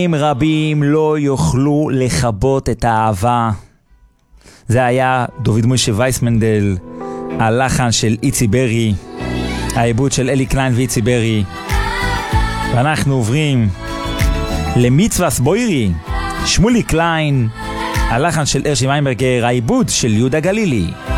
רבים לא יוכלו לכבות את האהבה. זה היה דוד מוישה וייסמנדל, הלחן של איצי ברי, העיבוד של אלי קליין ואיצי ברי. ואנחנו עוברים למצווה סבוירי, שמולי קליין, הלחן של ארשי ויינברגר, העיבוד של יהודה גלילי.